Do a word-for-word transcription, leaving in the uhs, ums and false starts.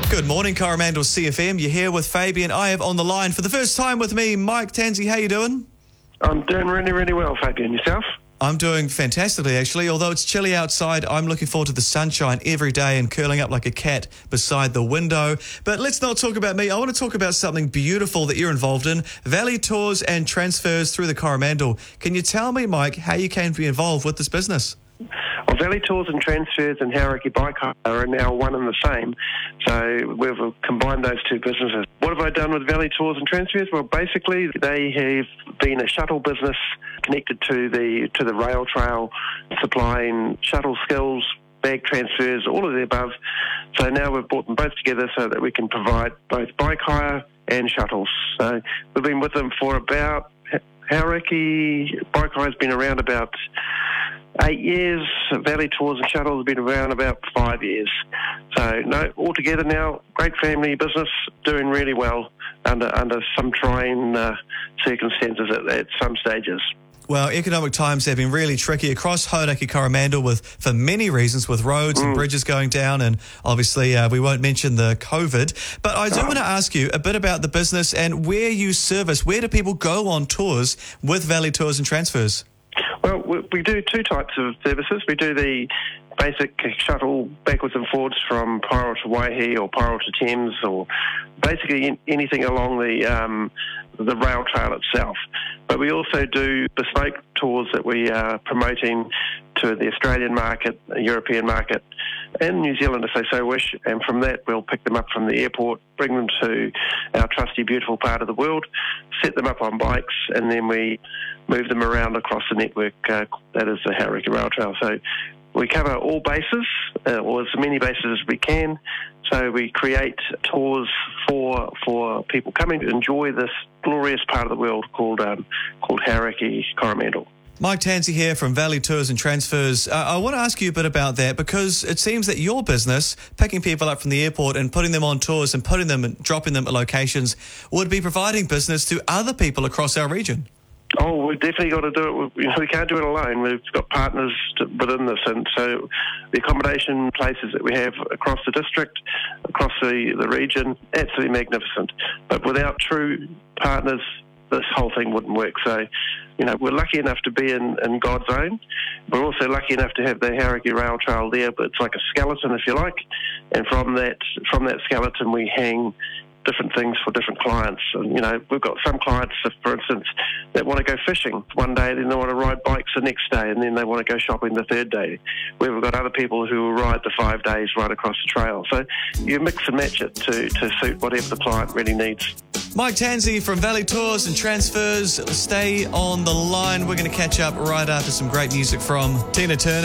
Good morning, Coromandel C F M. You're here with Fabian. I have on the line for the first time with me, Mike Tansey. How you doing? I'm doing really, really well, Fabian. Yourself? I'm doing fantastically, actually. Although it's chilly outside, I'm looking forward to the sunshine every day and curling up like a cat beside the window. But let's not talk about me. I want to talk about something beautiful that you're involved in, Valley Tours and Transfers through the Coromandel. Can you tell me, Mike, how you came to be involved with this business? Well, Valley Tours and Transfers and Hauraki Bike Hire are now one and the same. So we've combined those two businesses. What have I done with Valley Tours and Transfers? Well, basically, they have been a shuttle business connected to the to the rail trail, supplying shuttle skills, bag transfers, all of the above. So now we've brought them both together so that we can provide both bike hire and shuttles. So we've been with them for about, Hauraki Bike Hire has been around about eight years. Valley Tours and Shuttles have been around about five years. So, no, altogether now, great family business, doing really well under under some trying uh, circumstances at, at some stages. Well, economic times have been really tricky across Hauraki Coromandel with, for many reasons, with roads and Mm. bridges going down, and obviously uh, we won't mention the COVID. But I do Oh. want to ask you a bit about the business and where you service. Where do people go on tours with Valley Tours and Transfers? Well, we, we do two types of services. We do the basic shuttle backwards and forwards from Pyro to Waihi or Pyro to Thames, or basically anything along the um, the rail trail itself. But we also do bespoke tours that we are promoting to the Australian market, the European market, and New Zealand if they so wish. And from that, we'll pick them up from the airport, bring them to our trusty, beautiful part of the world, set them up on bikes, and then we move them around across the network. Uh, that is the Hauraki Rail Trail. So we cover all bases, uh, or as many bases as we can. So we create tours for for people coming to enjoy this glorious part of the world called um, called Hauraki Coromandel. Mike Tansey here from Valley Tours and Transfers. Uh, I want to ask you a bit about that because it seems that your business, picking people up from the airport and putting them on tours and putting them and dropping them at locations, would be providing business to other people across our region. Oh, we've definitely got to do it. We, you know, we can't do it alone. We've got partners to, within this, and so the accommodation places that we have across the district, across the, the region, absolutely magnificent. But without true partners, this whole thing wouldn't work. So, you know, we're lucky enough to be in, in God's own. We're also lucky enough to have the Hauraki Rail Trail there, but it's like a skeleton, if you like. And from that, from that skeleton, we hang different things for different clients. And, you know, we've got some clients, for instance, that want to go fishing one day, then they want to ride bikes the next day, and then they want to go shopping the third day. We've got other people who will ride the five days right across the trail. So you mix and match it to, to suit whatever the client really needs. Mike Tansey from Valley Tours and Transfers. Stay on the line. We're going to catch up right after some great music from Tina Turner.